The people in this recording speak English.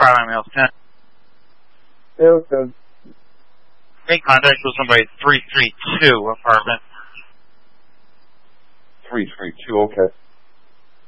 Skyline Mills 10. Yeah, okay. Make contact with somebody at 332 apartment. 332, okay.